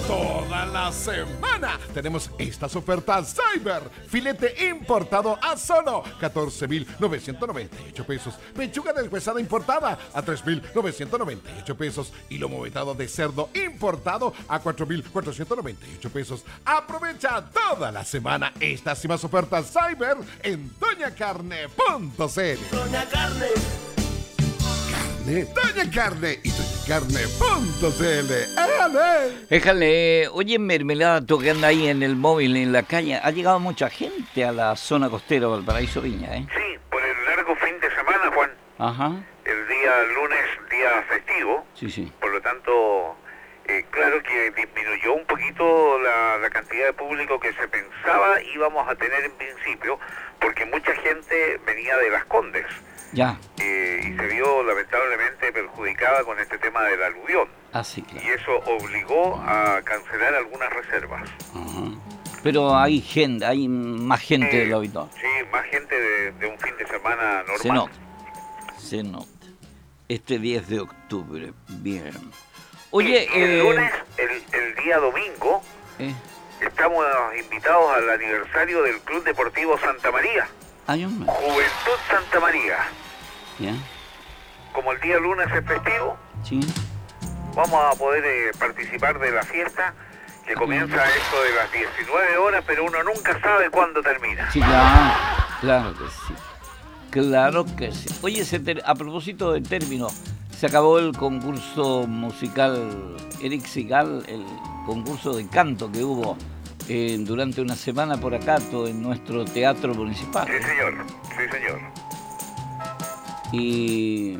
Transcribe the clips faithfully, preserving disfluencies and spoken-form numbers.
Toda la semana tenemos estas ofertas Cyber. Filete importado a solo catorce mil novecientos noventa y ocho pesos. Pechuga deshuesada importada a tres mil novecientos noventa y ocho pesos. Y lomo vetado de cerdo importado a cuatro mil cuatrocientos noventa y ocho pesos. Aprovecha toda la semana estas y más ofertas Cyber en doña carne punto c l. Doña Carne. Doña Carne y doña carne punto c l. ¡Éjale! Éjale. Oye, Mermelada, tú que andas ahí en el móvil, en la calle, ha llegado mucha gente a la zona costera Valparaíso Viña, ¿eh? Sí, por el largo fin de semana, Juan. Ajá. El día lunes, día festivo. Sí, sí. Por lo tanto, eh, claro que disminuyó un poquito la, la cantidad de público que se pensaba íbamos a tener en principio, porque mucha gente venía de Las Condes. Ya. Eh, y se vio lamentablemente perjudicada con este tema del aluvión. Ah, sí, claro. Y eso obligó a cancelar algunas reservas. Ajá. Pero hay gente, hay más gente Eh, de lo habitual. Sí, más gente de, de un fin de semana normal. Se nota. Se nota. Este diez de octubre. Bien. Oye, Y el eh, lunes, el, el día domingo, eh, estamos invitados al aniversario del Club Deportivo Santa María. hay un... Juventud Santa María. ¿Ya? Como el día lunes es festivo, Sí. vamos a poder eh, participar de la fiesta que comienza a eso de las diecinueve horas, pero uno nunca sabe cuándo termina. Sí, claro. Claro que sí. Claro que sí. Oye, se ter- a propósito de término, se acabó el concurso musical Eric Sigal, el concurso de canto que hubo eh, durante una semana por acá todo en nuestro teatro municipal. Sí, señor. Sí, señor. Y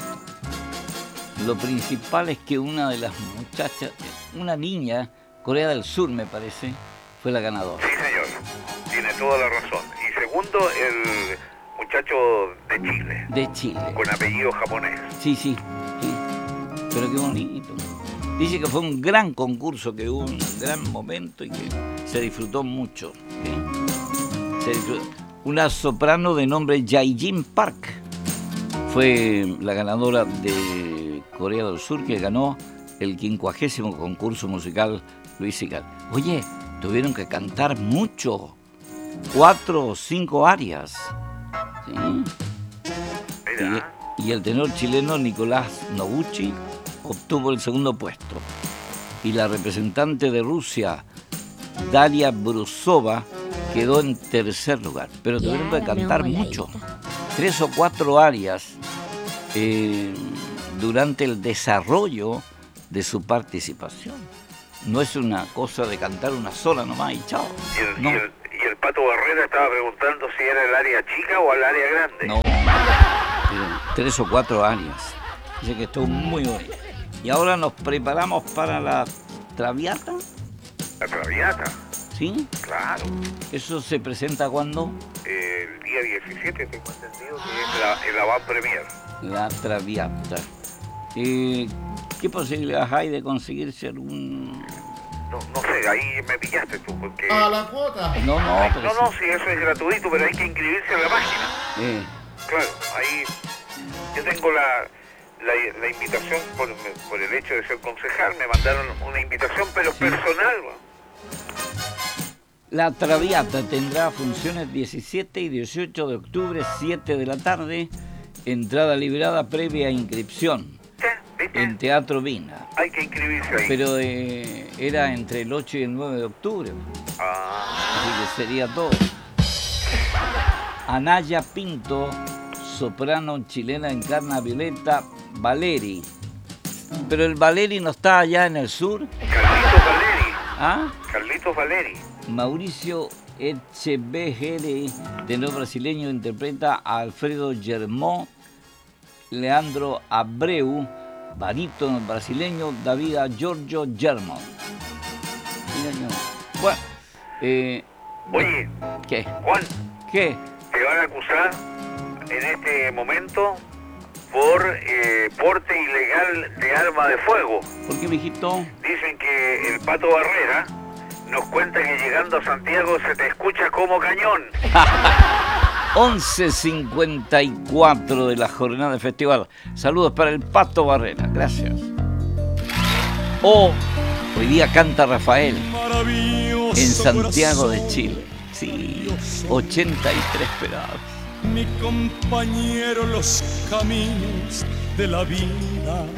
lo principal es que una de las muchachas, una niña, Corea del Sur me parece, fue la ganadora. Sí, señor. Tiene toda la razón. Y segundo, el muchacho de Chile, De Chile. con apellido japonés. Sí, sí, sí. Pero qué bonito. Dice que fue un gran concurso, que hubo un gran momento y que se disfrutó mucho. ¿Sí? Se disfrutó. Una soprano de nombre Jae-jin Park fue la ganadora de Corea del Sur, que ganó el quincuagésimo concurso musical Luis Sigal. Oye, tuvieron que cantar mucho, cuatro o cinco arias. ¿Sí? Mira. Y, y el tenor chileno Nicolás Noguchi obtuvo el segundo puesto. Y la representante de Rusia, Daria Brusova, quedó en tercer lugar. Pero tuvieron que cantar mucho, tres o cuatro arias eh, durante el desarrollo de su participación. No es una cosa de cantar una sola nomás y chao. Y el, No. y el, y el Pato Barrera estaba preguntando si era el área chica o el área grande. No, pero tres o cuatro áreas. Dice que estuvo muy bonito. Y ahora nos preparamos para la Traviata, La Traviata, ¿sí? claro. ¿Eso se presenta cuando? Eh, el día diecisiete tengo entendido que es la, el avant premier. La Traviata. Eh, ¿Qué posibilidades hay de conseguirse algún...? No, no sé, ahí me pillaste tú, porque... A la cuota. No, no, pero No, no, sí. sí, eso es gratuito, pero hay que inscribirse en la página. Eh, Claro, ahí yo tengo la, la, la invitación por, por el hecho de ser concejal, me mandaron una invitación, pero Sí. personal. La Traviata tendrá funciones diecisiete y dieciocho de octubre, siete de la tarde, entrada liberada previa inscripción ¿Sí? ¿Viste? en Teatro Vina. Hay que inscribirse ahí. Pero eh, era entre el ocho y el nueve de octubre, Ah, así que sería todo. Anaya Pinto, soprano chilena, encarna a Violeta Valeri. Pero el Valeri no está allá en el sur. Carlitos Valeri. ¿Ah? Carlitos Valeri. Mauricio Echeverri, tenor brasileño, interpreta a Alfredo Germó. Leandro Abreu, barítono brasileño, David a Giorgio Germón. Bueno, eh, Oye, ¿qué? Juan, ¿Qué? te van a acusar en este momento por eh, porte ilegal de arma de fuego. ¿Por qué, mijito? Dicen que el Pato Barrera nos cuenta que llegando a Santiago se te escucha como cañón. once cincuenta y cuatro de la jornada de festival. Saludos para el Pato Barrera. Gracias. Oh, Hoy día canta Rafael Maravilloso en Santiago corazón, de Chile. Sí, ochenta y tres pelados. mi compañero, los caminos de la vida.